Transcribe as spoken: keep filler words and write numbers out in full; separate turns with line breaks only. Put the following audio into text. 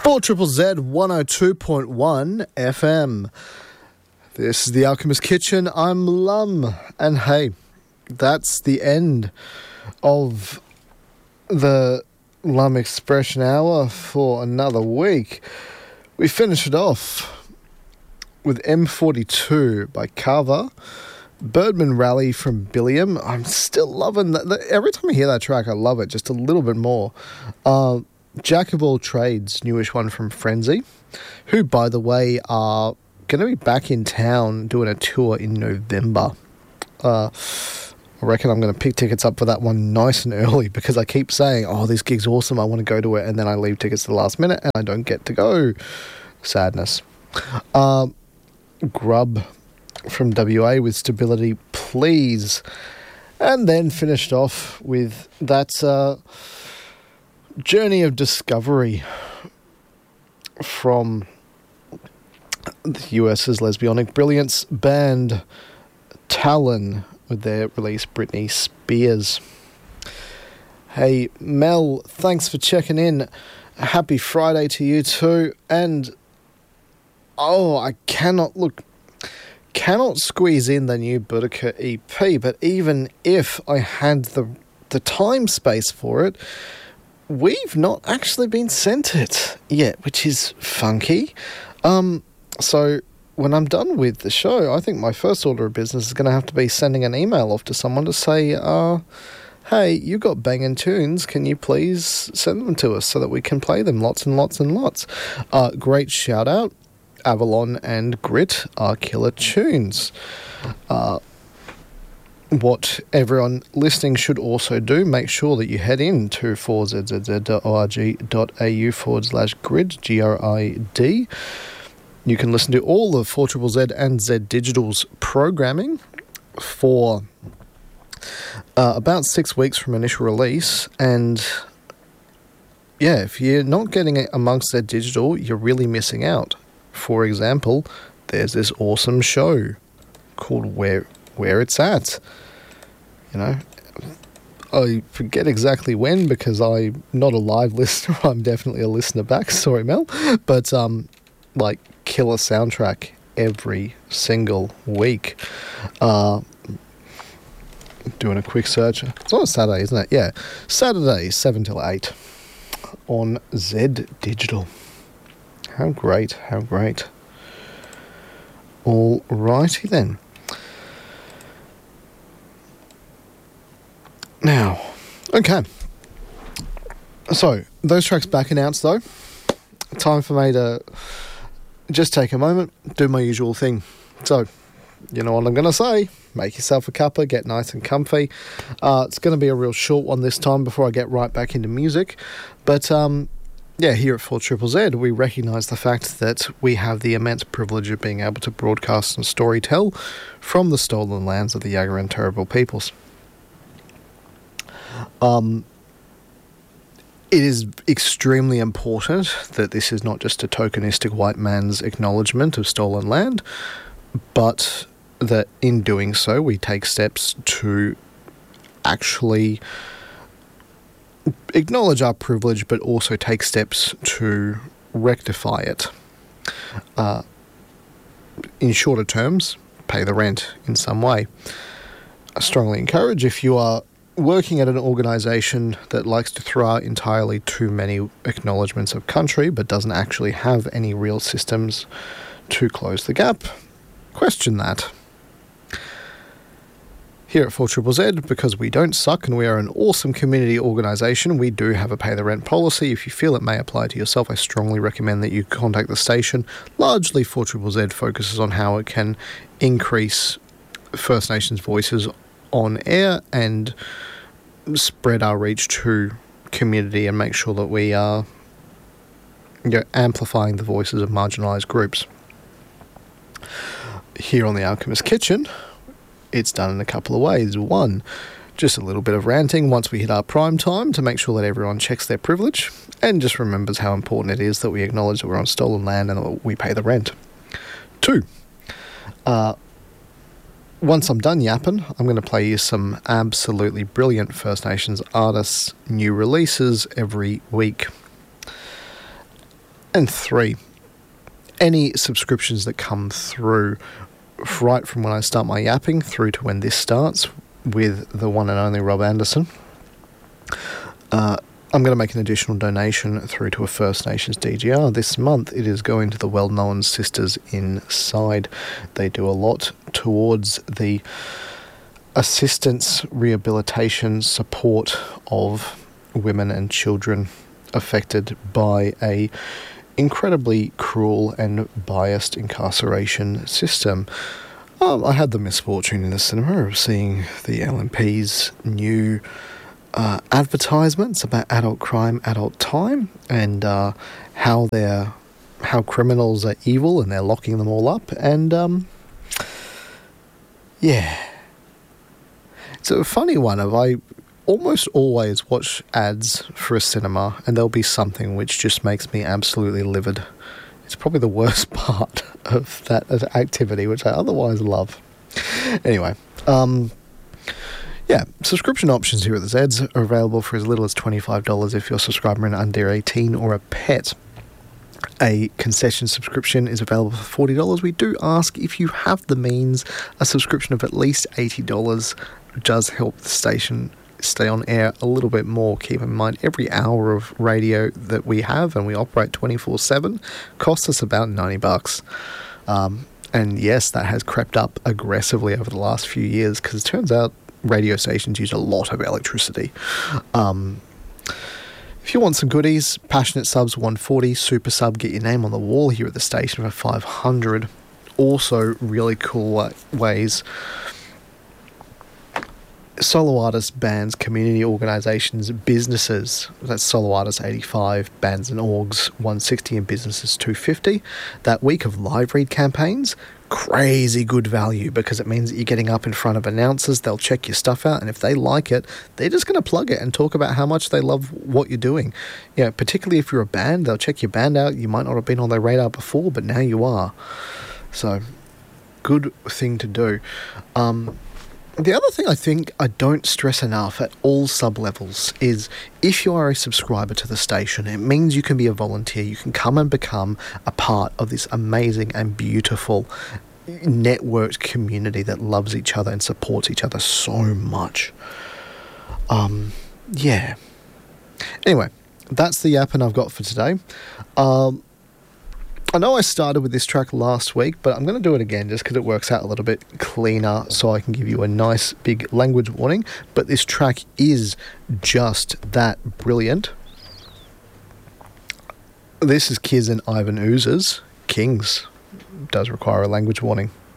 four Z Z one oh two point one F M. This is the Alchemist Kitchen. I'm Lum. And hey, that's the end of the Lum Expression Hour for another week. We finish it off with M forty-two by Carver. Birdman Rally from Billiam. I'm still loving that. Every time I hear that track, I love it just a little bit more. Uh, Jack of All Trades, newish one from Frenzy, who, by the way, are going to be back in town doing a tour in November. Uh, I reckon I'm going to pick tickets up for that one nice and early because I keep saying, oh, this gig's awesome, I want to go to it, and then I leave tickets to the last minute and I don't get to go. Sadness. Uh, Grub from W A with Stability, Please. And then finished off with that uh, Journey of Discovery from the US's Lesbionic Brilliance band Talon with their release Britney Spears. Hey Mel, thanks for checking in. Happy Friday to you too. And oh, I cannot look cannot squeeze in the new Boudica E P, but even if I had the the time space for it, we've not actually been sent it yet, which is funky. Um, so when I'm done with the show, I think my first order of business is going to have to be sending an email off to someone to say, uh, hey, you got banging tunes, can you please send them to us so that we can play them lots and lots and lots. Uh, great shout out. Avalon and Grit are killer tunes. Uh, what everyone listening should also do, make sure that you head in to four z z z dot org dot a u forward slash grid, G R I D. You can listen to all of four Z Z Z and Z Digital's programming for uh, about six weeks from initial release. And yeah, if you're not getting it amongst Z Digital, you're really missing out. For example, there's this awesome show called Where Where It's At. You know, I forget exactly when because I'm not a live listener. I'm definitely a listener back. Sorry, Mel. But, um, like, killer soundtrack every single week. Uh, doing a quick search. It's on a Saturday, isn't it? Yeah. Saturday, seven till eight on Z Digital. How great, how great. All righty then. Now, okay. So, those tracks back announced though. Time for me to just take a moment, do my usual thing. So, you know what I'm going to say. Make yourself a cuppa, get nice and comfy. Uh, it's going to be a real short one this time before I get right back into music. But, um... yeah, here at four Z Z Z, we recognise the fact that we have the immense privilege of being able to broadcast and storytell from the stolen lands of the Yagara Turrbal peoples. Um, it is extremely important that this is not just a tokenistic white man's acknowledgement of stolen land, but that in doing so we take steps to actually acknowledge our privilege, but also take steps to rectify it. Uh, in shorter terms, pay the rent in some way. I strongly encourage, if you are working at an organisation that likes to throw out entirely too many acknowledgements of country, but doesn't actually have any real systems to close the gap, question that. Here at four Z Z Z, because we don't suck and we are an awesome community organisation, we do have a pay the rent policy. If you feel it may apply to yourself, I strongly recommend that you contact the station. Largely, four Z Z Z focuses on how it can increase First Nations voices on air and spread our reach to community and make sure that we are, you know, amplifying the voices of marginalised groups. Here on the Alchemist Kitchen, it's done in a couple of ways. One, just a little bit of ranting once we hit our prime time to make sure that everyone checks their privilege and just remembers how important it is that we acknowledge that we're on stolen land and that we pay the rent. Two, uh, once I'm done yapping, I'm going to play you some absolutely brilliant First Nations artists' new releases every week. And three, any subscriptions that come through right from when I start my yapping through to when this starts with the one and only Rob Anderson, uh, I'm going to make an additional donation through to a First Nations D G R. This month it is going to the well-known Sisters Inside. They do a lot towards the assistance, rehabilitation, support of women and children affected by a incredibly cruel and biased incarceration system. Um, I had the misfortune in the cinema of seeing the L N P's new uh, advertisements about adult crime, adult time, and uh, how they're how criminals are evil and they're locking them all up. And um, yeah, it's a funny one. Of I almost always watch ads for a cinema, and there'll be something which just makes me absolutely livid. It's probably the worst part of that activity, which I otherwise love. Anyway, um, yeah, subscription options here at the Zeds are available for as little as twenty-five dollars if you're a subscriber and under eighteen or a pet. A concession subscription is available for forty dollars. We do ask if you have the means. A subscription of at least eighty dollars does help the station stay on air a little bit more. Keep in mind, every hour of radio that we have, and we operate twenty-four seven, costs us about ninety bucks. Um, and yes, that has crept up aggressively over the last few years, because it turns out radio stations use a lot of electricity. Um, if you want some goodies, Passionate Subs one forty, Super Sub, get your name on the wall here at the station for five hundred. Also, really cool ways. Solo artists, bands, community organisations, businesses. That's Solo Artists eighty-five, Bands and Orgs one sixty, and Businesses two fifty. That week of live read campaigns, crazy good value, because it means that you're getting up in front of announcers. They'll check your stuff out, and if they like it, they're just going to plug it and talk about how much they love what you're doing. You know, particularly if you're a band, they'll check your band out. You might not have been on their radar before, but now you are. So, good thing to do. Um... The other thing I think I don't stress enough at all sub-levels is, if you are a subscriber to the station, it means you can be a volunteer. You can come and become a part of this amazing and beautiful networked community that loves each other and supports each other so much. Um, yeah. Anyway, that's the yapping I've got for today. Um... I know I started with this track last week, but I'm going to do it again just because it works out a little bit cleaner, so I can give you a nice big language warning. But this track is just that brilliant. This is Kiz and Ivan Oozes. Kings does require a language warning.